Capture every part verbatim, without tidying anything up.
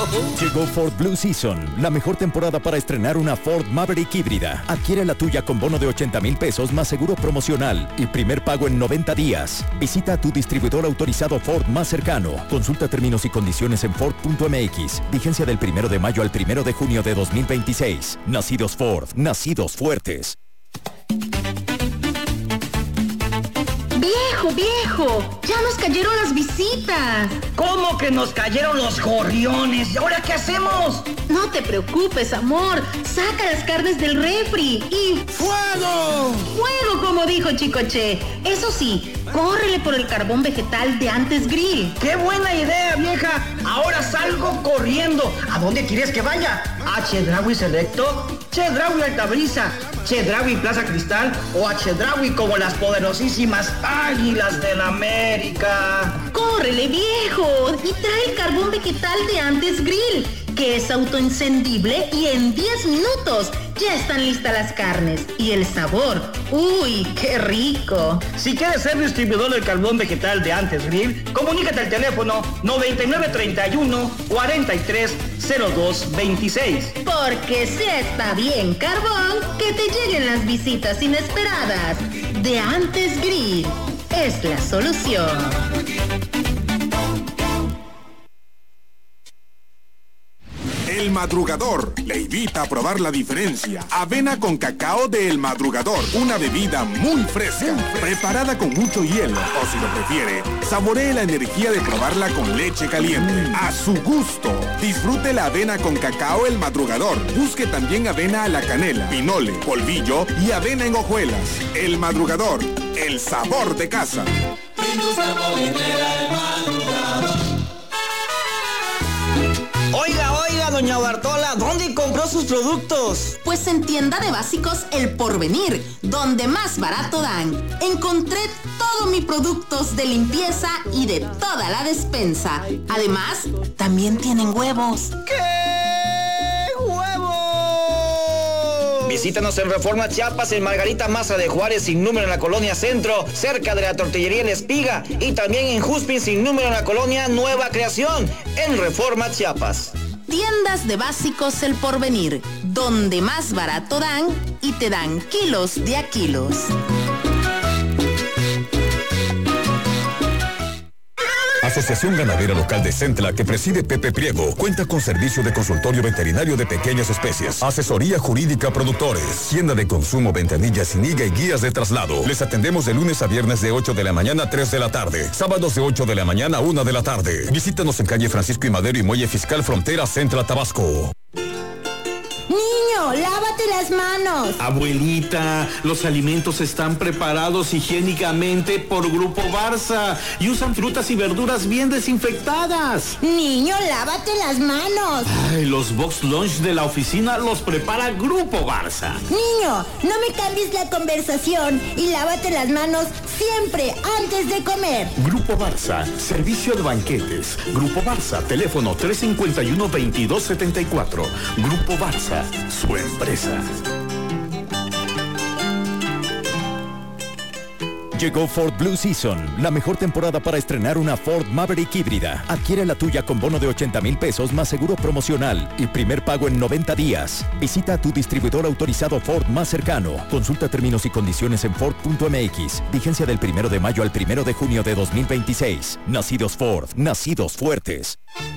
Llegó Ford Blue Season, la mejor temporada para estrenar una Ford Maverick híbrida. Adquiere la tuya con bono de ochenta mil pesos más seguro promocional y primer pago en noventa días. Visita a tu distribuidor autorizado Ford más cercano. Consulta términos y condiciones en Ford punto M X. Vigencia del primero de mayo al primero de junio de dos mil veintiséis. Nacidos Ford, nacidos fuertes. ¡Viejo, viejo! ¡Ya nos cayeron las visitas! ¿Cómo que nos cayeron los gorriones? ¿Y ahora qué hacemos? No te preocupes, amor. Saca las carnes del refri y... ¡Fuego! ¡Fuego, como dijo Chicoche! Eso sí, córrele por el carbón vegetal de Antes Grill. ¡Qué buena idea, vieja! Ahora salgo corriendo. ¿A dónde quieres que vaya? ¿A Chedraui Selecto? ¿Chedraui Altabrisa? ¿Chedraui Plaza Cristal? ¿O a Chedraui como las poderosísimas Águilas del América? ¡Córrele, viejo! Y trae el carbón vegetal de Antes Grill, que es autoencendible y en diez minutos ya están listas las carnes. Y el sabor, ¡uy, qué rico! Si quieres ser distribuidor del carbón vegetal de Antes Grill, comunícate al teléfono noventa y nueve treinta y uno cuarenta y tres cero dos veintiséis. Porque si está bien carbón, que te lleguen las visitas inesperadas. De Antes Grill es la solución. El Madrugador le invita a probar la diferencia. Avena con cacao de El Madrugador, una bebida muy fresca, preparada con mucho hielo, o si lo prefiere, saboree la energía de probarla con leche caliente. A su gusto. Disfrute la avena con cacao El Madrugador. Busque también avena a la canela, pinole, polvillo y avena en hojuelas. El Madrugador, el sabor de casa. Oiga, oiga, doña Bartola, ¿dónde compró sus productos? Pues en Tienda de Básicos El Porvenir, donde más barato dan. Encontré todos mis productos de limpieza y de toda la despensa. Además, también tienen huevos. ¿Qué huevos? Visítanos en Reforma Chiapas, en Margarita Maza de Juárez, sin número en la Colonia Centro, cerca de la Tortillería La Espiga, y también en Juspin, sin número en la Colonia Nueva Creación, en Reforma Chiapas. Tiendas de Básicos El Porvenir, donde más barato dan y te dan kilos de a kilos. Asociación Ganadera Local de Centla, que preside Pepe Priego, cuenta con servicio de consultorio veterinario de pequeñas especies, asesoría jurídica a productores, tienda de consumo, ventanillas sin higa y guías de traslado. Les atendemos de lunes a viernes de ocho de la mañana a tres de la tarde, sábados de ocho de la mañana a una de la tarde. Visítanos en calle Francisco y Madero y Muelle Fiscal Frontera Centla, Tabasco. Niño, lávate las manos. Abuelita, los alimentos están preparados higiénicamente por Grupo Barça y usan frutas y verduras bien desinfectadas. Niño, lávate las manos. Ay, los box lunch de la oficina los prepara Grupo Barça. Niño, no me cambies la conversación y lávate las manos siempre antes de comer. Grupo Barça, servicio de banquetes. Grupo Barça, teléfono tres cinco uno, veintidós setenta y cuatro. Grupo Barça, su empresa. Llegó Ford Blue Season, la mejor temporada para estrenar una Ford Maverick híbrida. Adquiere la tuya con bono de ochenta mil pesos más seguro promocional y primer pago en noventa días. Visita a tu distribuidor autorizado Ford más cercano. Consulta términos y condiciones en Ford punto M X. Vigencia del primero de mayo al primero de junio de dos mil veintiséis. Nacidos Ford, nacidos fuertes.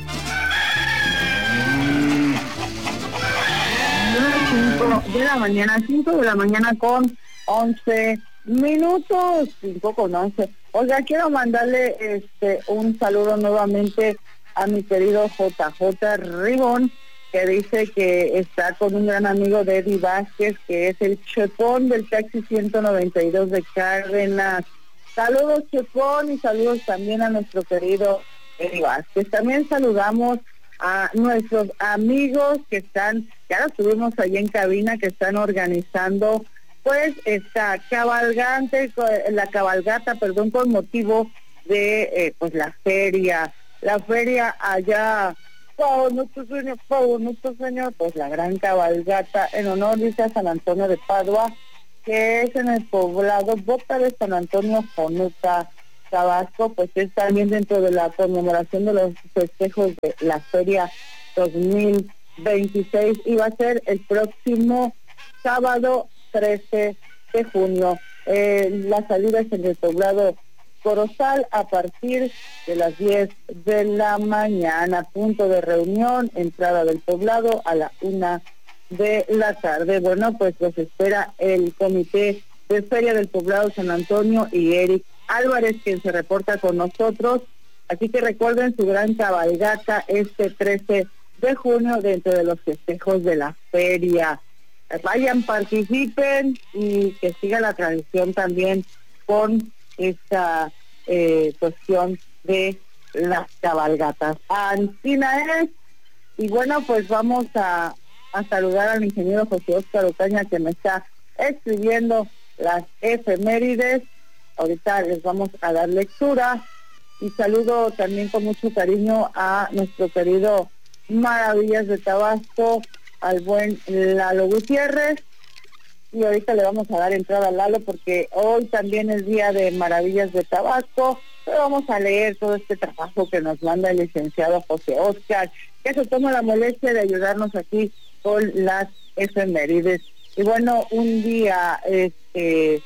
de la mañana, cinco de la mañana con once minutos, cinco con once. Oiga, quiero mandarle este un saludo nuevamente a mi querido J J Ribón, que dice que está con un gran amigo de Eddie Vázquez, que es el chepón del taxi ciento noventa y dos de Cárdenas. Saludos, chepón, y saludos también a nuestro querido Eddie Vázquez. También saludamos a nuestros amigos que están, ya los tuvimos allí en cabina, que están organizando pues esta cabalgante, la cabalgata, perdón, con motivo de eh, pues la feria, la feria allá, Pavo nuestro señor, Pavo nuestro señor, pues la gran cabalgata en honor, dice, a San Antonio de Padua, que es en el poblado Bota de San Antonio, Jonuta, Tabasco. Pues es también dentro de la conmemoración de los festejos de la feria dos mil veintiséis y va a ser el próximo sábado trece de junio. Eh, la salida es en el poblado Corozal a partir de las diez de la mañana. Punto de reunión, entrada del poblado a la una de la tarde. Bueno, pues los espera el comité de Feria del Poblado San Antonio y Eric Álvarez, quien se reporta con nosotros. Así que recuerden su gran cabalgata este trece de junio dentro de los festejos de la feria. Vayan, participen y que siga la tradición también con esta eh, cuestión de las cabalgatas. Antina es, y bueno, pues vamos a, a saludar al ingeniero José Óscar Ocaña, que me está escribiendo las efemérides. Ahorita les vamos a dar lectura y saludo también con mucho cariño a nuestro querido Maravillas de Tabasco, al buen Lalo Gutiérrez, y ahorita le vamos a dar entrada a Lalo porque hoy también es día de Maravillas de Tabasco, pero vamos a leer todo este trabajo que nos manda el licenciado José Óscar, que se toma la molestia de ayudarnos aquí con las efemérides. Y bueno, un día, este,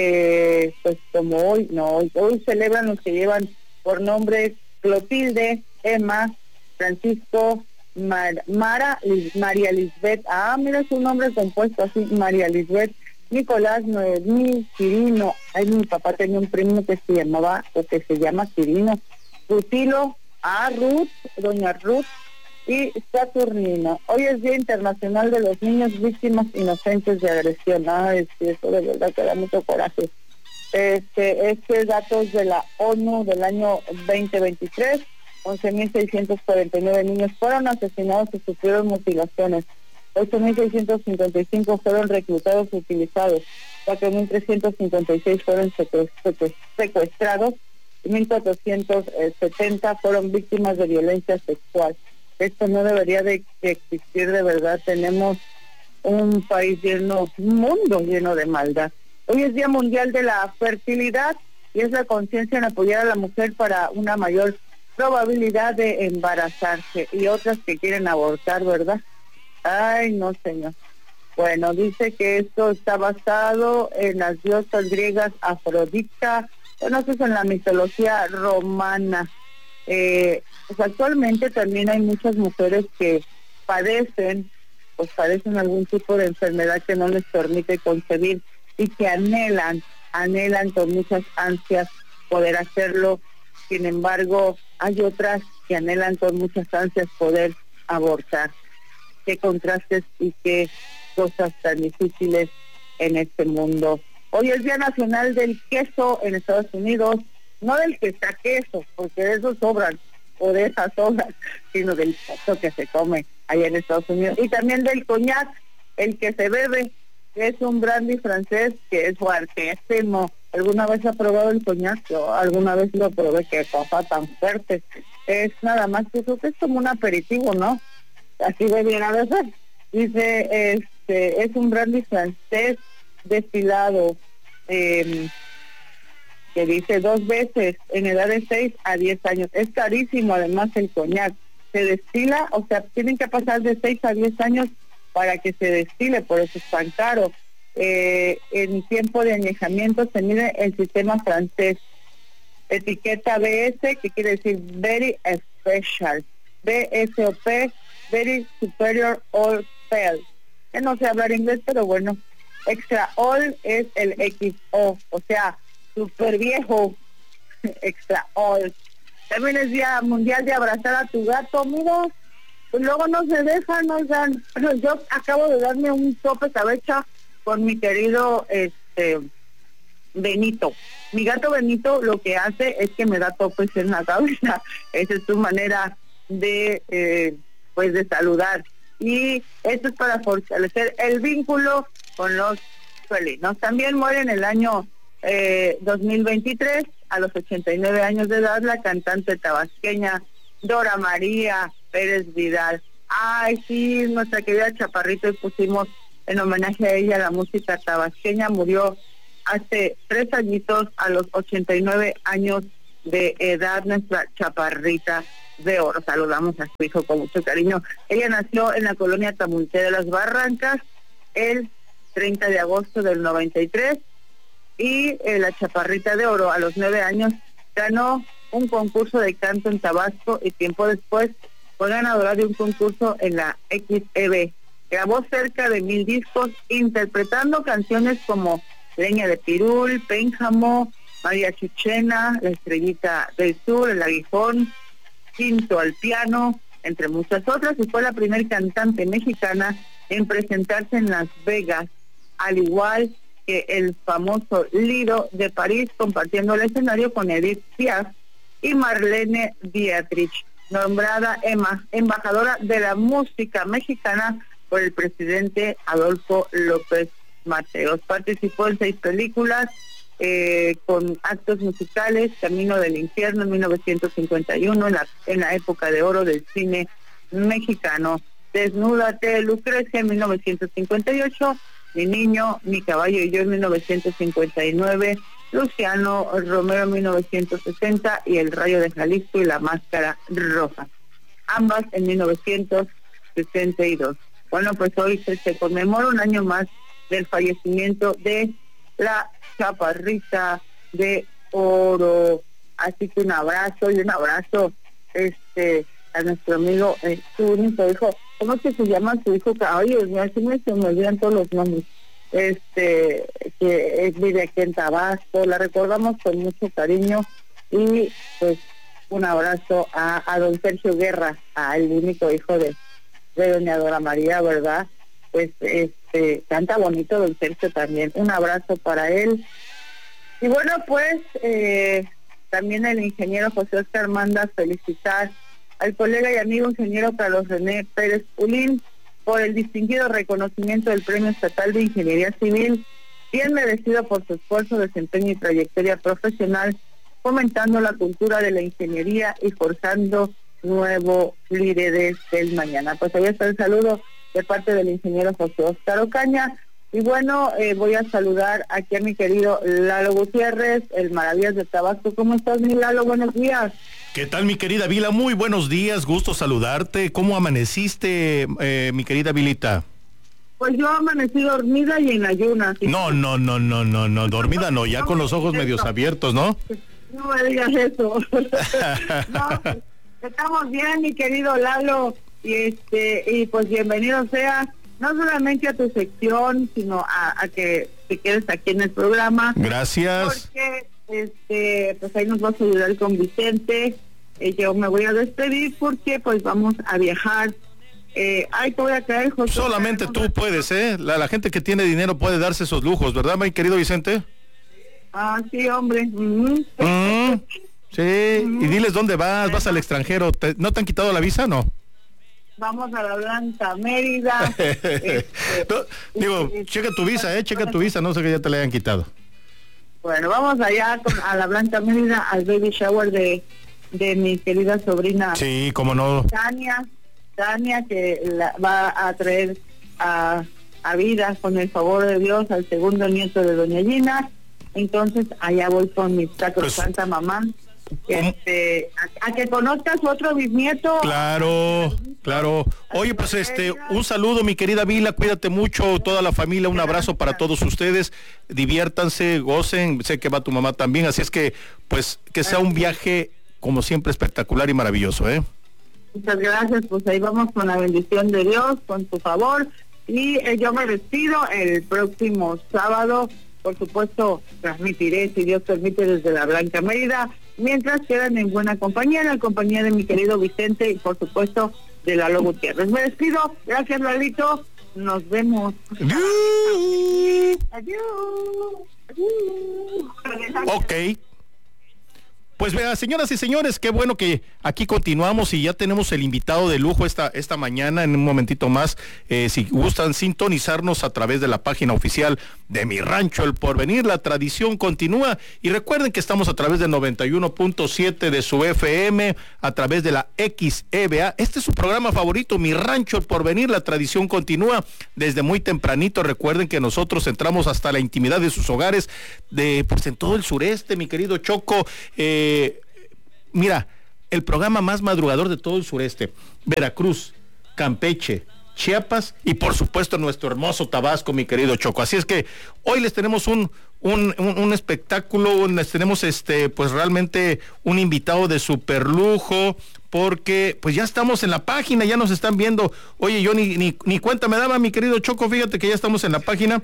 eh, pues como hoy, no, hoy, hoy celebran los que llevan por nombre Clotilde, Emma, Francisco, Mar, Mara, María Lisbeth, ah, mira su nombre compuesto así, María Lisbeth, Nicolás, Noemí, Quirino, ay, mi papá tenía un primo que se llamaba, o que se llama Quirino, Rutilo, ah, Ruth, doña Ruth, y Saturnino. Hoy es Día Internacional de los Niños Víctimas Inocentes de Agresión. Ay, sí, eso de verdad que da mucho coraje. Este, este datos de la ONU del año veinte veintitrés, once mil seiscientos cuarenta y nueve niños fueron asesinados y sufrieron mutilaciones, ocho mil seiscientos cincuenta y cinco fueron reclutados y utilizados, cuatro mil trescientos cincuenta y seis fueron secuestrados y mil cuatrocientos setenta fueron víctimas de violencia sexual. Esto no debería de existir, de verdad. Tenemos un país lleno, un mundo lleno de maldad. Hoy es Día Mundial de la Fertilidad y es la conciencia en apoyar a la mujer para una mayor probabilidad de embarazarse, y otras que quieren abortar, ¿verdad? Ay, no, señor. Bueno, dice que esto está basado en las diosas griegas Afrodita, bueno, eso es en la mitología romana. Eh, pues actualmente también hay muchas mujeres que padecen, pues padecen algún tipo de enfermedad que no les permite concebir y que anhelan, anhelan con muchas ansias poder hacerlo. Sin embargo, hay otras que anhelan con muchas ansias poder abortar. Qué contrastes y qué cosas tan difíciles en este mundo. Hoy es Día Nacional del Queso en Estados Unidos, no del que está queso, porque de esos sobran, o de esas sobran, sino del queso que se come allá en Estados Unidos. Y también del coñac, el que se bebe, que es un brandy francés que es fuertísimo. ¿Alguna vez ha probado el coñac? Yo alguna vez lo probé, qué cosa tan fuerte. Es nada más que eso, que es como un aperitivo, ¿no? Así debiera de ser. Dice, este, es un brandy francés destilado, eh, que dice dos veces en edad de seis a diez años. Es carísimo además el coñac. Se destila, o sea, tienen que pasar de seis a diez años para que se destile, por eso es tan caro. Eh, en tiempo de añejamiento se mide el sistema francés. Etiqueta B S, que quiere decir Very Special. B S O P, Very Superior Old Pale. Que no sé hablar inglés, pero bueno. Extra Old es el X O, o sea, super viejo. Extra Old. También es Día Mundial de abrazar a tu gato, mira. Pues luego no se dejan, no dan. Yo acabo de darme un tope cabeza con mi querido este Benito. Mi gato Benito lo que hace es que me da topes en la cabeza. Esa es su manera de eh, pues de saludar. Y esto es para fortalecer el vínculo con los felinos. También muere en el año eh, dos mil veintitrés, a los ochenta y nueve años de edad, la cantante tabasqueña Dora María Pérez Vidal. Ay, sí, nuestra querida Chaparrito, y pusimos en homenaje a ella la música tabasqueña. Murió hace tres añitos, a los ochenta y nueve años de edad, nuestra Chaparrita. de Oro. Saludamos a su hijo con mucho cariño. Ella nació en la colonia Tamulte de las Barrancas el treinta de agosto del noventa y tres y eh, la Chaparrita de Oro a los nueve años ganó un concurso de canto en Tabasco y tiempo después fue ganadora de un concurso en la X E B. Grabó cerca de mil discos interpretando canciones como Leña de Pirul, Pénjamo, María Chuchena, La Estrellita del Sur, El Aguijón, Quinto al Piano, entre muchas otras, y fue la primer cantante mexicana en presentarse en Las Vegas, al igual que el famoso Lido de París, compartiendo el escenario con Edith Piaf y Marlene Dietrich, nombrada Emma, embajadora de la música mexicana por el presidente Adolfo López Mateos. Participó en seis películas eh, con actos musicales: Camino del Infierno en mil novecientos cincuenta y uno, en la, en la época de oro del cine mexicano; Desnúdate, Lucrecia en mil novecientos cincuenta y ocho, Mi Niño, Mi Caballo y Yo en mil novecientos cincuenta y nueve, Luciano Romero en mil novecientos sesenta y El Rayo de Jalisco y La Máscara Roja, ambas en mil novecientos sesenta y dos. Bueno, pues hoy se, se conmemora un año más del fallecimiento de la Chaparrita de Oro. Así que un abrazo y un abrazo este a nuestro amigo, eh, su único hijo. ¿Cómo es que se llama su hijo? Ay, Dios mío, así me, se me olvidan todos los nombres. Este, que vive aquí en Tabasco, la recordamos con mucho cariño y pues un abrazo a, a don Sergio Guerra, al único hijo de, de doña Dora María, ¿verdad? Pues este, canta bonito don Sergio también. Un abrazo para él. Y bueno, pues eh, también el ingeniero José Oscar manda felicitar al colega y amigo ingeniero Carlos René Pérez Pulín por el distinguido reconocimiento del Premio Estatal de Ingeniería Civil, bien merecido por su esfuerzo, desempeño y trayectoria profesional, fomentando la cultura de la ingeniería y forjando nuevos líderes del mañana. Pues ahí está el saludo de parte del ingeniero José Oscar Ocaña. Y bueno, eh, voy a saludar aquí a mi querido Lalo Gutiérrez, el Maravillas de Tabasco. ¿Cómo estás, mi Lalo? Buenos días. ¿Qué tal, mi querida Vila? Muy buenos días, gusto saludarte. ¿Cómo amaneciste, eh, mi querida Vilita? Pues yo amanecí dormida y en ayunas. No, no, no, no, no, no, dormida no, ya con los ojos medios abiertos, ¿no? No me digas eso. No, estamos bien, mi querido Lalo, y este y pues bienvenido sea, no solamente a tu sección, sino a, a que te quedes aquí en el programa. Gracias. Porque este pues ahí nos vas a ayudar con Vicente. Eh, yo me voy a despedir porque pues vamos a viajar. Eh, ay, te voy a caer, José. Solamente tú puedes, ¿eh? La, la gente que tiene dinero puede darse esos lujos, ¿verdad, mi querido Vicente? Ah, sí, hombre. Mm-hmm. Mm, sí, mm-hmm. Y diles dónde vas, vas al extranjero. ¿Te, ¿No te han quitado la visa, no? Vamos a la Blanca Mérida. este, no, digo, y, checa tu visa, eh, checa tu visa, no sé que ya te la hayan quitado. Bueno, vamos allá con, a la Blanca Mérida, al baby shower de, de mi querida sobrina. Sí, cómo no. Tania, Tania, que la, va a traer a, a vida, con el favor de Dios, al segundo nieto de doña Gina. Entonces, allá voy con mi sacrosanta pues, mamá. Este, a, a que conozcas su otro bisnieto. Claro, claro. Oye, pues este, un saludo, mi querida Vila, cuídate mucho, toda la familia, un abrazo para todos ustedes, diviértanse, gocen, sé que va tu mamá también, así es que, pues, que sea un viaje, como siempre, espectacular y maravilloso, ¿eh? Muchas gracias, pues ahí vamos con la bendición de Dios, con su favor, y eh, yo me despido el próximo sábado. Por supuesto, transmitiré, si Dios permite, desde la Blanca Mérida, mientras quedan en buena compañía, en la compañía de mi querido Vicente y, por supuesto, de Lalo Gutiérrez. Me despido. Gracias, Lalito. Nos vemos. Adiós. Adiós. Adiós. Ok. Pues vea, señoras y señores, qué bueno que aquí continuamos y ya tenemos el invitado de lujo esta, esta mañana. En un momentito más, eh, si gustan sintonizarnos a través de la página oficial de Mi Rancho El Porvenir, la tradición continúa. Y recuerden que estamos a través de noventa y uno punto siete de su F M, a través de la X E B A. Este es su programa favorito, Mi Rancho El Porvenir, la tradición continúa desde muy tempranito. Recuerden que nosotros entramos hasta la intimidad de sus hogares, de pues en todo el sureste, mi querido Choco. Eh, Mira, el programa más madrugador de todo el sureste. Veracruz, Campeche, Chiapas y por supuesto nuestro hermoso Tabasco, mi querido Choco. Así es que hoy les tenemos un, un, un, un espectáculo, les tenemos este, pues realmente un invitado de super lujo, porque pues ya estamos en la página, ya nos están viendo. Oye, yo ni, ni, ni cuenta me daba, mi querido Choco, fíjate que ya estamos en la página.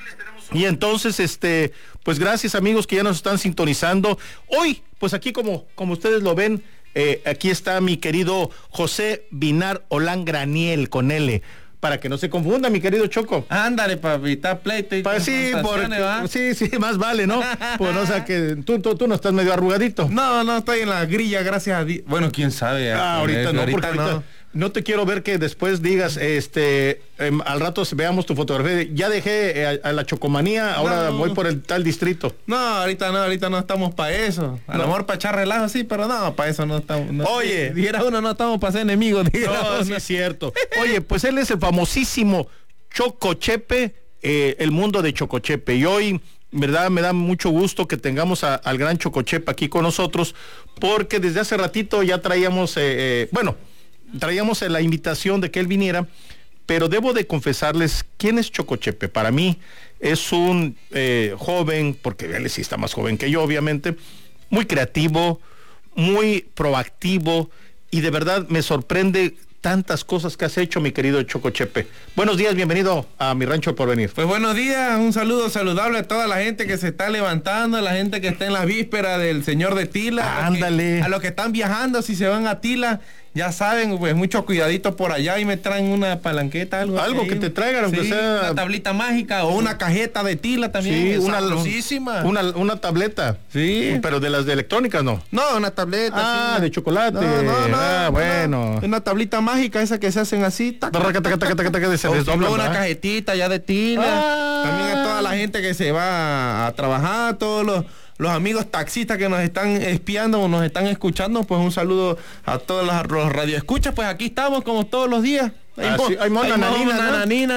Y entonces, este, pues gracias amigos que ya nos están sintonizando. Hoy, pues aquí como, como ustedes lo ven, Eh, aquí está mi querido José Binar Olán Graniel con L, para que no se confunda, mi querido Choco. Ándale, papi, está pleito y pa, sí, porque, sí, sí, más vale, ¿no? Pues no, o sea que tú, tú, tú no estás medio arrugadito. No, no, estoy en la grilla, gracias a Dios. Bueno, quién sabe. Ah, ahorita eso, no, ahorita porque ahorita no. No te quiero ver que después digas, este, eh, al rato veamos tu fotografía. Ya dejé eh, a, a la chocomanía, ahora no. voy por el tal distrito. No, ahorita no, ahorita no estamos para eso. A lo mejor para echar relajo, sí, pero no, para eso no estamos. No, Oye, sí, dijera uno, no estamos para ser enemigos. No, sí es cierto. Oye, pues él es el famosísimo Chocochepe, eh, el mundo de Chocochepe. Y hoy, verdad, me da mucho gusto que tengamos a, al gran Chocochepe aquí con nosotros, porque desde hace ratito ya traíamos, eh, eh, bueno, traíamos la invitación de que él viniera, pero debo de confesarles quién es Chocochepe. Para mí es un eh, joven, porque él sí está más joven que yo, obviamente, muy creativo, muy proactivo, y de verdad me sorprende tantas cosas que has hecho, mi querido Chocochepe. Buenos días, bienvenido a Mi Rancho por Venir. Pues buenos días, un saludo saludable a toda la gente que se está levantando, a la gente que está en la víspera del señor de Tila. Ándale. A, que, a los que están viajando, si se van a Tila, ya saben, pues mucho cuidadito por allá y me traen una palanqueta, algo. Algo ahí, que te traigan, aunque sí, sea una tablita mágica o una cajeta de Tila también. Sí, una una, una tableta. Sí. Pero de las de electrónicas, ¿no? No, una tableta. Ah, sí. de chocolate. No, no, no. Ah, no, bueno. No. Una tablita mágica, esa que se hacen así. Taca, taca, taca, taca, taca, taca, se desdobla. Una cajetita ya de Tila. Ah. También a toda la gente que se va a trabajar, todos los los amigos taxistas que nos están espiando o nos están escuchando, pues un saludo a todos los, los radioescuchas. Pues aquí estamos como todos los días. Hay, ah, sí, hay mona, nanina, ¿no? nanina.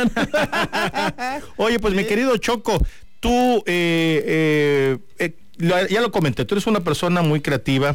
Oye, pues sí. Mi querido Choco, tú eh, eh, eh, ya lo comenté, tú eres una persona muy creativa.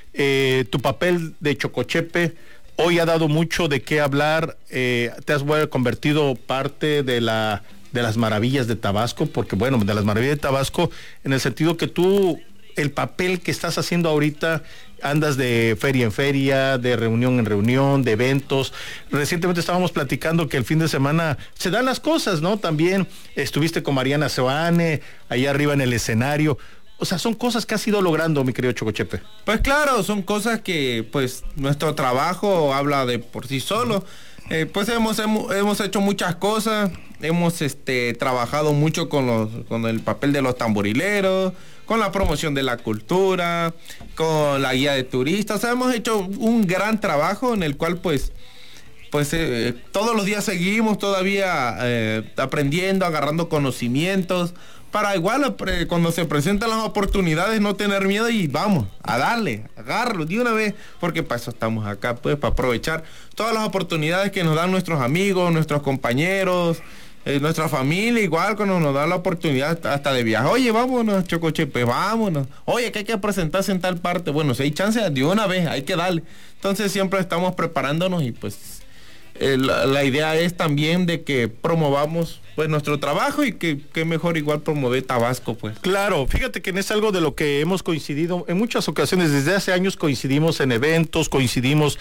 Eh, tu papel de Chocochepe hoy ha dado mucho de qué hablar. Eh, te has bueno, convertido parte de la de las maravillas de Tabasco, porque bueno, de las maravillas de Tabasco, en el sentido que tú, el papel que estás haciendo ahorita, andas de feria en feria, de reunión en reunión, de eventos. Recientemente estábamos platicando que el fin de semana se dan las cosas, ¿no? También estuviste con Mariana Seoane, ahí arriba en el escenario. O sea, son cosas que has ido logrando, mi querido Chocochepe. Pues claro, son cosas que, pues, nuestro trabajo habla de por sí solo. Eh, pues hemos, hemos hemos hecho muchas cosas, hemos este trabajado mucho con los con el papel de los tamborileros, con la promoción de la cultura, con la guía de turistas. O sea, hemos hecho un gran trabajo en el cual pues pues eh, todos los días seguimos todavía eh, aprendiendo, agarrando conocimientos, para igual eh, cuando se presentan las oportunidades no tener miedo y vamos, a darle, agarrarlo de una vez, porque para eso estamos acá, pues, para aprovechar todas las oportunidades que nos dan nuestros amigos, nuestros compañeros, eh, nuestra familia, igual cuando nos da la oportunidad hasta de viajar. Oye, vámonos, Chocochepe, vámonos. Oye, que hay que presentarse en tal parte. Bueno, si hay chance, de una vez, hay que darle. Entonces siempre estamos preparándonos y pues eh, la, la idea es también de que promovamos pues nuestro trabajo y que, que mejor igual promover Tabasco, pues. Claro, fíjate que es algo de lo que hemos coincidido en muchas ocasiones, desde hace años coincidimos en eventos, coincidimos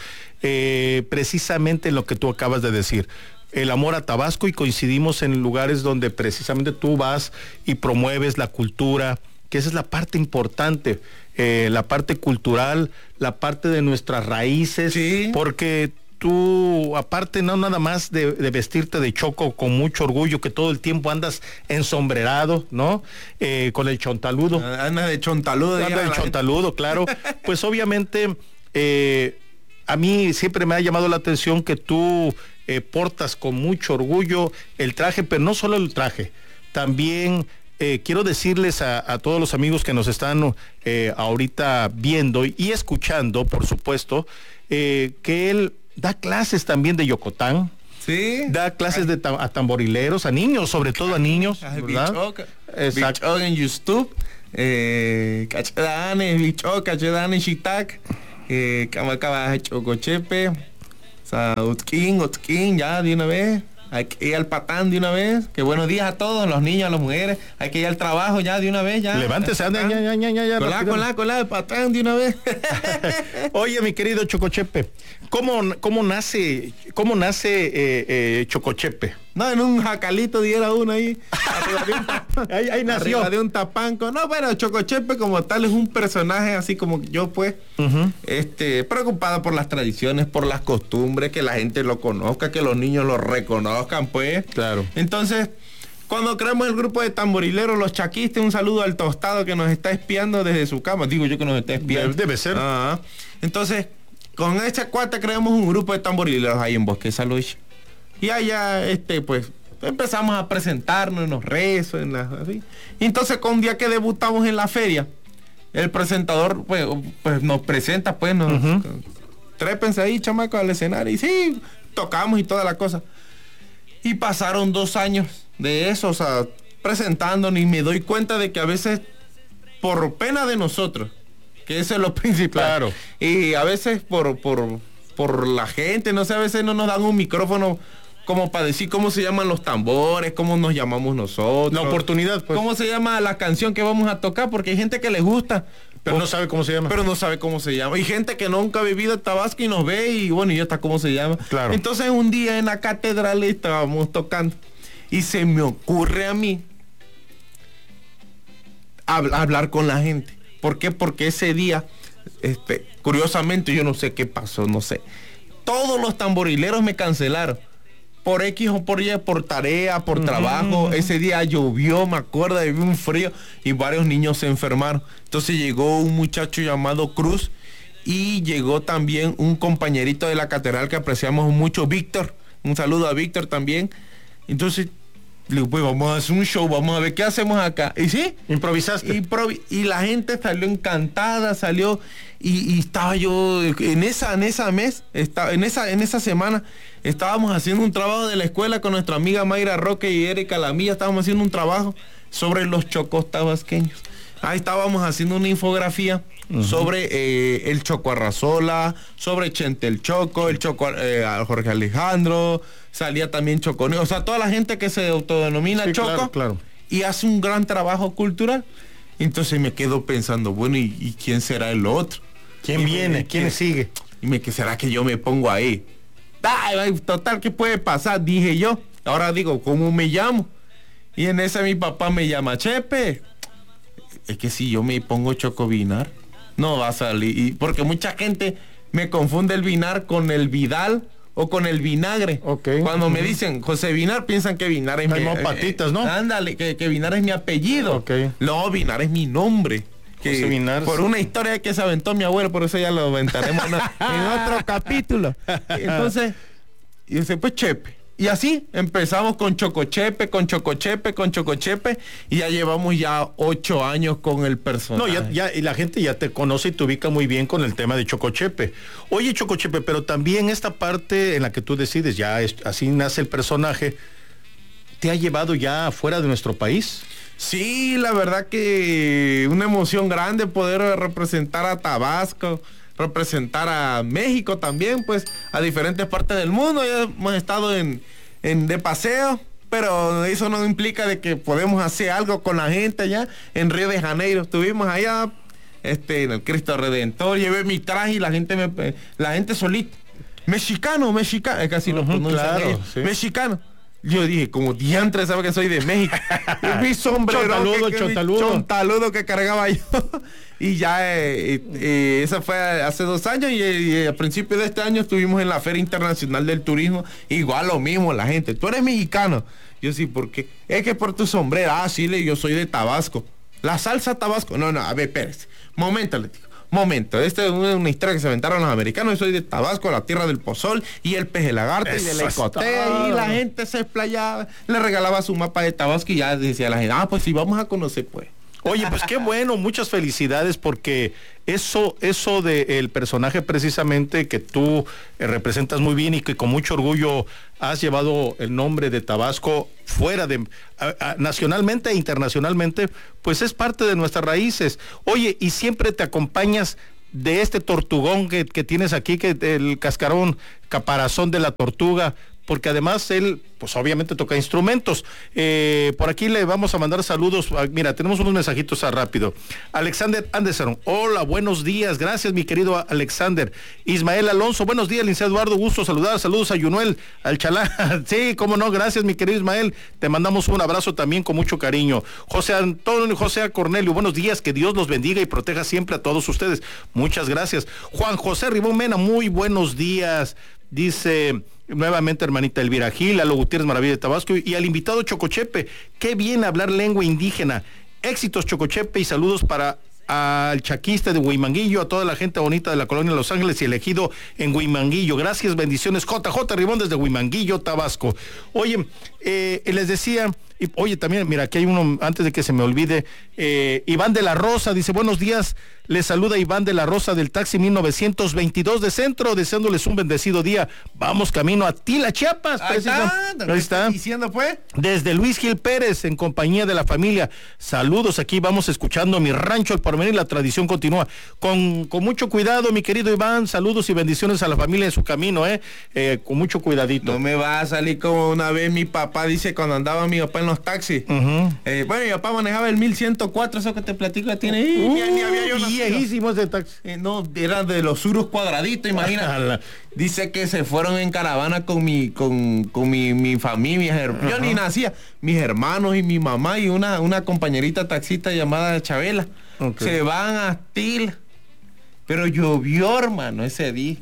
eh, precisamente en lo que tú acabas de decir, el amor a Tabasco, y coincidimos en lugares donde precisamente tú vas y promueves la cultura, que esa es la parte importante, eh, la parte cultural, la parte de nuestras raíces, sí. Porque tú, aparte, no nada más de, de vestirte de choco con mucho orgullo, que todo el tiempo andas ensombrerado, ¿no? Eh, con el chontaludo. Andas de chontaludo. Andas de chontaludo, claro. Pues obviamente, eh, a mí siempre me ha llamado la atención que tú eh, portas con mucho orgullo el traje, pero no solo el traje, también eh, quiero decirles a, a todos los amigos que nos están eh, ahorita viendo y escuchando, por supuesto, eh, que él da clases también de yocotán, sí, da clases de ta a tamborileros, a niños, sobre todo a niños, ¿verdad? Exacto. En YouTube, eh, cachedane, bicho, cachedane, shitak, eh, Camacaba Chocochepe, o sea, Utkin, Utkin, ya de una vez. Hay que ir al patán de una vez. Que buenos días a todos, los niños, a las mujeres. Hay que ir al trabajo ya de una vez. Ya. Levántese, anda, ya, ya, ya, ya, ya. Colá, colá, colá, el patán de una vez. Oye, mi querido Chocochepe, ¿cómo, cómo nace, cómo nace eh, eh, Chocochepe? No, en un jacalito diera uno ahí. Arriba de un, ahí, ahí nació. Arriba de un tapanco. No, bueno, Chocochepe como tal es un personaje así como yo, pues, uh-huh. este, preocupado por las tradiciones, por las costumbres, que la gente lo conozca, que los niños lo reconozcan, pues. Claro. Entonces, cuando creamos el grupo de tamborileros, los chaquistas, un saludo al Tostado que nos está espiando desde su cama. Digo yo que nos está espiando. Debe, debe ser. Uh-huh. Entonces, con este cuate creamos un grupo de tamborileros ahí en Bosque Saluch. Y allá, este, pues, empezamos a presentarnos en los rezos, en las, así. Y entonces, con un día que debutamos en la feria, el presentador, pues, pues nos presenta, pues, nos, uh-huh. trépense ahí, chamacos, al escenario. Y sí, tocamos y toda la cosa. Y pasaron dos años de eso, o sea, presentándonos, y me doy cuenta de que a veces, por pena de nosotros, que eso es lo principal. Claro. Y a veces por, por, por la gente, no sé, a veces no nos dan un micrófono como para decir cómo se llaman los tambores, cómo nos llamamos nosotros. La oportunidad, pues. Cómo se llama la canción que vamos a tocar, porque hay gente que les gusta. Pero o, no sabe cómo se llama. Pero no sabe cómo se llama. Y gente que nunca ha vivido en Tabasco y nos ve y bueno, y ya está cómo se llama. Claro. Entonces un día en la catedral estábamos tocando y se me ocurre a mí hab- hablar con la gente. ¿Por qué? Porque ese día, este, curiosamente, yo no sé qué pasó, no sé. Todos los tamborileros me cancelaron. Por X o por Y, por tarea, por uh-huh. trabajo. Ese día llovió, me acuerdo, había un frío y varios niños se enfermaron. Entonces llegó un muchacho llamado Cruz y llegó también un compañerito de la catedral que apreciamos mucho, Víctor. Un saludo a Víctor también. Entonces, le digo, pues vamos a hacer un show, vamos a ver qué hacemos acá. Y sí, improvisaste. Improvi- y la gente salió encantada, salió y, y estaba yo en esa, en esa mes, estaba, en esa, en esa semana, estábamos haciendo un trabajo de la escuela con nuestra amiga Mayra Roque y Erika Lamilla, estábamos haciendo un trabajo sobre los chocos tabasqueños. Ahí estábamos haciendo una infografía uh-huh. sobre eh, el Choco Arrasola, sobre Chente el Choco, el Choco eh, Jorge Alejandro, salía también Choco, o sea, toda la gente que se autodenomina sí, Choco claro, claro. y hace un gran trabajo cultural. Entonces me quedo pensando, bueno, ¿y, y quién será el otro? ¿Quién y viene? Me, ¿Quién sigue? Y me, ¿qué será que yo me pongo ahí? Ay, total, ¿qué puede pasar? Dije yo. Ahora digo, ¿cómo me llamo? Y en ese mi papá me llama Chepe. Es que si yo me pongo Chocovinar, no va a salir. Y porque mucha gente me confunde el Vinar con el Vidal o con el vinagre. Okay. Cuando uh-huh. me dicen José Vinar, piensan que Vinar es mi... Hay eh, patitas, ¿no? Ándale, que, que Vinar es mi apellido. Okay. No, Vinar es mi nombre. Que José Vinar, por sí. una historia que se aventó mi abuelo, por eso ya lo aventaremos en otro capítulo. Entonces, y dice, pues Chepe. Y así empezamos con Chocochepe, con Chocochepe, con Chocochepe, y ya llevamos ya ocho años con el personaje. No, ya, ya, y la gente ya te conoce y te ubica muy bien con el tema de Chocochepe. Oye, Chocochepe, pero también esta parte en la que tú decides, ya es, así nace el personaje, ¿te ha llevado ya fuera de nuestro país? Sí, la verdad que una emoción grande poder representar a Tabasco, representar a México también, pues a diferentes partes del mundo. Ya hemos estado en, en de paseo, pero eso no implica de que podemos hacer algo con la gente allá en Río de Janeiro. Estuvimos allá este, en el Cristo Redentor, llevé mi traje y la gente me, la gente solita, mexicano, mexicano, es casi uh-huh, lo claro, sí. mexicano. Yo dije, como diantre, sabe que soy de México. Y mi sombrero, chontaludo, que, que chontaludo. chontaludo que cargaba yo. Y ya, eh, eh, eso fue hace dos años y, y a principios de este año estuvimos en la Feria Internacional del Turismo. Igual lo mismo, la gente, tú eres mexicano. Yo sí, ¿por qué? Es que por tu sombrero, ah, sí, yo soy de Tabasco. La salsa Tabasco, no, no, a ver, espérese. Momento, le digo. Momento, esta es una historia que se aventaron los americanos. Yo soy de Tabasco, la tierra del pozol y el peje lagarto. Eso y de la ecotea, y la gente se explayaba, le regalaba su mapa de Tabasco y ya decía la gente, ah, pues sí, vamos a conocer pues. Oye, pues qué bueno, muchas felicidades, porque eso, eso de el personaje precisamente que tú eh, representas muy bien y que con mucho orgullo has llevado el nombre de Tabasco fuera de, a, a, nacionalmente e internacionalmente, pues es parte de nuestras raíces. Oye, y siempre te acompañas de este tortugón que, que tienes aquí, que el cascarón, caparazón de la tortuga, porque además él, pues obviamente toca instrumentos. Eh, por aquí le vamos a mandar saludos. Mira, tenemos unos mensajitos a rápido. Alexander Anderson, hola, buenos días, gracias mi querido Alexander. Ismael Alonso, buenos días, licenciado Eduardo, gusto saludar, saludos a Yunuel, al Chalá, sí, cómo no, gracias mi querido Ismael, te mandamos un abrazo también con mucho cariño. José Antonio, José Cornelio, buenos días, que Dios los bendiga y proteja siempre a todos ustedes, muchas gracias. Juan José Ribón Mena, muy buenos días, dice... Nuevamente, hermanita Elvira Gil, Lalo Gutiérrez Maravilla de Tabasco y al invitado Chocochepe. Qué bien hablar lengua indígena. Éxitos, Chocochepe, y saludos para al chaquista de Huimanguillo, a toda la gente bonita de la colonia Los Ángeles y elegido en Huimanguillo. Gracias, bendiciones. J J Ribón desde Huimanguillo, Tabasco. Oye, eh, les decía, y, oye, también, mira, aquí hay uno, antes de que se me olvide, eh, Iván de la Rosa dice, buenos días, les saluda Iván de la Rosa del taxi mil novecientos veintidós de Centro, deseándoles un bendecido día. Vamos camino a Tila, Chiapas. Ahí está, ahí está. Diciendo pues. Desde Luis Gil Pérez, en compañía de la familia. Saludos, aquí vamos escuchando Mi Rancho al Porvenir, la tradición continúa. Con, con mucho cuidado, mi querido Iván, saludos y bendiciones a la familia en su camino, eh, eh con mucho cuidadito. No me va a salir como una vez mi papá dice cuando andaba mi papá en los taxis. Uh-huh. eh, bueno, mi papá manejaba el mil ciento cuatro, eso que te platico que tiene. Y, uh, ni, ni había yo viejísimo ese taxi. Eh, no, era de los surus cuadraditos, imagina. Dice que se fueron en caravana con mi, con, con mi, mi familia, mis her- yo ni nacía, mis hermanos y mi mamá y una, una compañerita taxista llamada Chabela. Okay. Se van a Til, pero llovió, hermano, ese día.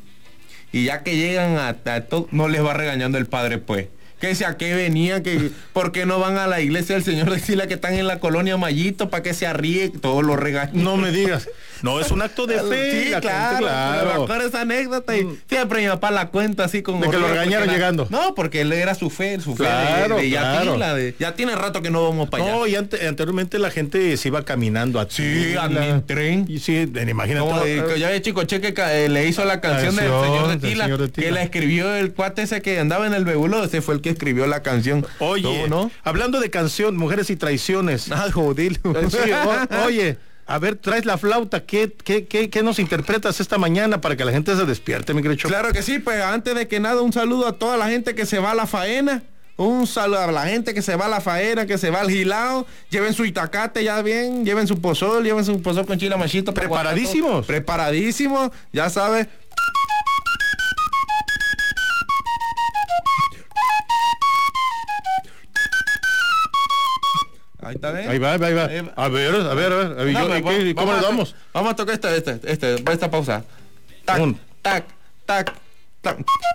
Y ya que llegan a, a todo, no les va regañando el padre, pues. Que si a qué venían, que por qué no van a la iglesia del Señor de Sila que están en la colonia Mayito para que se arríe, todos los regañan. No me digas. No, es un acto de fe. Sí, la claro, gente, claro. Me acuerdo esa anécdota y siempre mi papá la cuenta así con... De que lo regañaron la, llegando. No, porque él era su fe, su claro, fe de, de claro. Yatila, de, ya tiene rato que no vamos para allá. No, y ante, anteriormente la gente se iba caminando a Sí, en tren. Y sí, imagínate. Como de, ya de Chicoche que eh, le hizo la canción, canción del Señor de Tila, señor de Tila, que la escribió el cuate ese que andaba en el Bebulo, ese fue el que escribió la canción. Oye, ¿no? Hablando de canción, mujeres y traiciones. Ah, joder. Sí, o, oye, a ver, traes la flauta, ¿qué, qué, qué, qué nos interpretas esta mañana para que la gente se despierte, mi querido? Claro que sí, pues antes de que nada, un saludo a toda la gente que se va a la faena. Un saludo a la gente que se va a la faena, que se va al gilao. Lleven su itacate ya bien, lleven su pozol, lleven su pozol con chile machito. Preparadísimos. Preparadísimos, ya sabes. Ahí está, ¿eh? Ahí va, ahí va, ahí va. Ahí va. A ver, a ver, a ver. A ver no, yo, ¿qué, ¿Cómo le damos? Vamos a tocar este, este, este, esta pausa. Tac, Un. tac, tac, tac.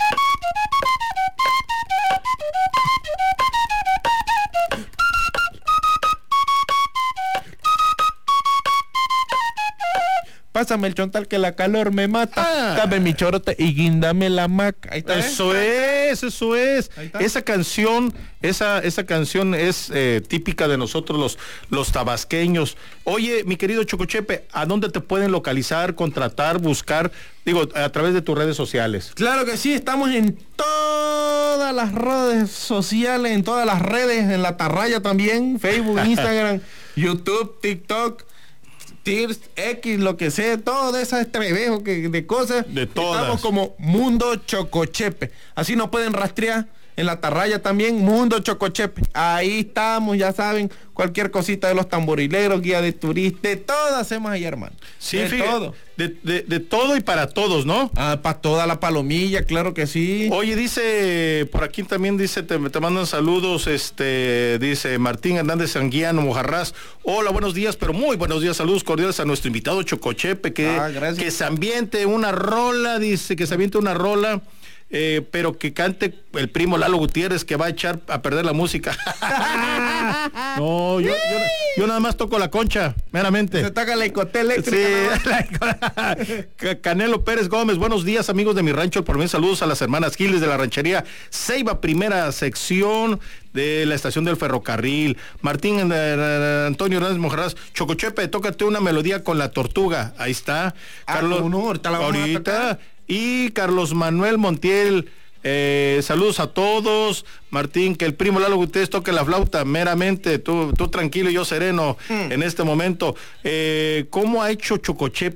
Pásame el chontal que la calor me mata. Ah. Dame mi chorote y guíndame la maca. Ahí está, eso ¿eh? es, eso es. Esa canción, esa, esa canción es eh, típica de nosotros los, los tabasqueños. Oye, mi querido Chocochepe, ¿a dónde te pueden localizar, contratar, buscar? Digo, a través de tus redes sociales. Claro que sí, estamos en todas las redes sociales, en todas las redes, en la Tarraya también, Facebook, Instagram, YouTube, TikTok. Tirs, X, lo que sea, todo ese estrevejo que de cosas. De todas. Estamos como Mundo Chocochepe. Así nos pueden rastrear en la Tarraya también, Mundo Chocochepe. Ahí estamos, ya saben, cualquier cosita de los tamborileros, guía de turistas, de todo hacemos ahí, hermano. Sí, de fíjate, todo. De, de, de todo y para todos, ¿no? Ah, para toda la palomilla, claro que sí. Oye, dice, por aquí también dice, te, te mandan saludos, este, dice Martín Hernández Sanguiano Mojarrás. Hola, buenos días, pero muy buenos días, saludos cordiales a nuestro invitado Chocochepe, que, ah, que se ambiente una rola, dice, que se ambiente una rola. Eh, pero que cante el primo Lalo Gutiérrez, que va a echar a perder la música. No, yo, yo, yo nada más toco la concha, meramente. Se toca la icote eléctrica. Sí. Canelo Pérez Gómez, buenos días, amigos de Mi Rancho. Por mí, saludos a las hermanas Giles de la ranchería Ceiba, primera sección de la estación del ferrocarril. Martín eh, Antonio Hernández Mojarrás, Chocochepe, tócate una melodía con la tortuga. Ahí está. Ah, Carlos, no, ahorita la vamos ahorita. a tocar. Y Carlos Manuel Montiel, eh, saludos a todos. Martín, que el primo Lalo Gutiérrez toque la flauta, meramente, tú, tú tranquilo y yo sereno mm. en este momento. Eh, ¿Cómo ha hecho Chocochepe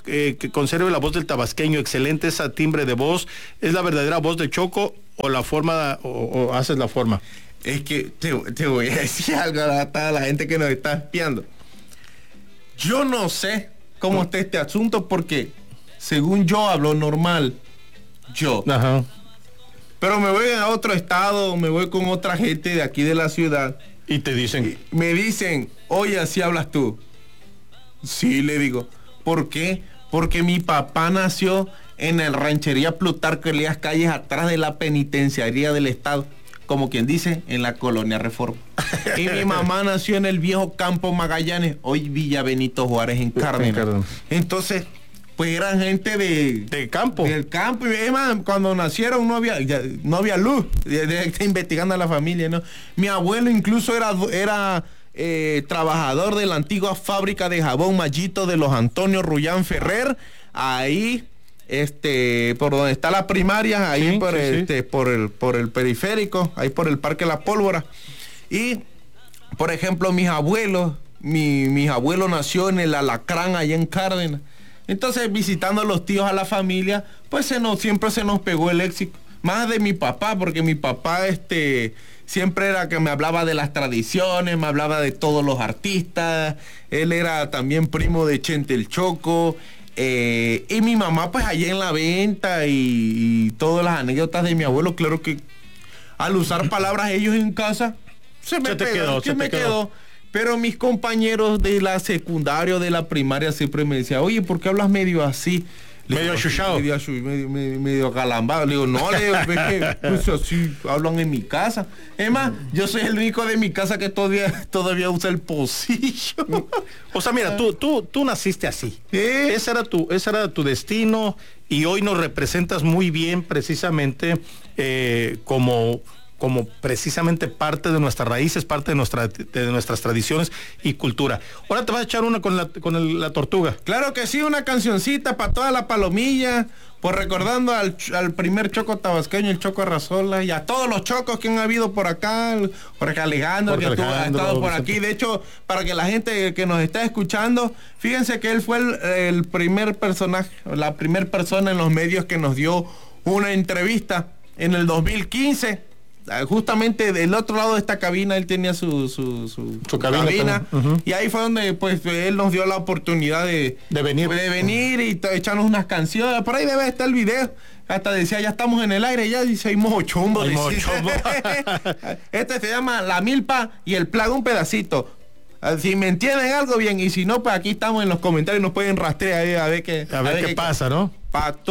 eh, que conserve la voz del tabasqueño, excelente esa timbre de voz. ¿Es la verdadera voz de Choco o la forma, o, o haces la forma? Es que te, te voy a decir algo a toda la gente que nos está espiando. Yo no sé cómo está este asunto porque según yo hablo normal. Yo. Ajá. Pero me voy a otro estado, me voy con otra gente de aquí de la ciudad. Y te dicen. Y me dicen, oye, así hablas tú. Sí, le digo. ¿Por qué? Porque mi papá nació en el ranchería Plutarco Elías Calles, atrás de la penitenciaría del estado. Como quien dice, en la colonia Reforma. Y mi mamá nació en el viejo Campo Magallanes, hoy Villa Benito Juárez en Cárdenas. Entonces, pues eran gente de... De campo. Del campo. Y además, cuando nacieron no había, ya, no había luz. De, de, de, investigando a la familia, ¿no? Mi abuelo incluso era... era eh, trabajador de la antigua fábrica de jabón Mallito de los Antonio Rullán Ferrer. Ahí... Este, por donde está la primaria, ahí sí, por, sí, este, sí. por el por el periférico, ahí por el Parque La Pólvora. Y, por ejemplo, mis abuelos, mi, mis abuelos nació en el Alacrán, allá en Cárdenas. Entonces, visitando a los tíos, a la familia, pues se nos, siempre se nos pegó el léxico. Más de mi papá, porque mi papá, este, siempre era que me hablaba de las tradiciones, me hablaba de todos los artistas. Él era también primo de Chente el Choco. Eh, y mi mamá pues allá en la venta y, y todas las anécdotas de mi abuelo, claro que al usar palabras ellos en casa se me, se pegó, quedó, se me quedó. quedó. Pero mis compañeros de la secundaria, de la primaria siempre me decían, oye, ¿por qué hablas medio así? Medio achuchado. Medio, medio, medio, medio calambado. Le digo, no, le digo, es que pues, así hablan en mi casa. Es más, yo soy el único de mi casa que todavía, todavía usa el pocillo. O sea, mira, tú, tú, tú naciste así. ¿Eh? Ese era tu, ese era tu destino y hoy nos representas muy bien precisamente eh, como... como precisamente parte de nuestras raíces, parte de, nuestra, de nuestras tradiciones y cultura. Ahora te vas a echar una con la, con el, la tortuga. Claro que sí, una cancioncita para toda la palomilla, pues recordando al, al primer choco tabasqueño, el Choco Arrazola, y a todos los chocos que han habido por acá, el Jorge Alejandro, Jorge que Alejandro, estuvo, ha estado por aquí. De hecho, para que la gente que nos está escuchando, fíjense que él fue el, el primer personaje, la primer persona en los medios que nos dio una entrevista en el dos mil quince. Justamente del otro lado de esta cabina él tenía su, su, su, su cabina, cabina uh-huh. Y ahí fue donde pues él nos dio la oportunidad de, de venir de venir y t- echarnos unas canciones. Por ahí debe estar el video, hasta decía ya estamos en el aire, ya dice hay mojochombo. Este se llama La Milpa y el Plaga un pedacito. Si me entienden algo bien, y si no, pues aquí estamos en los comentarios, nos pueden rastrear ahí a ver qué a ver, a ver qué, qué pasa, ¿no? Pa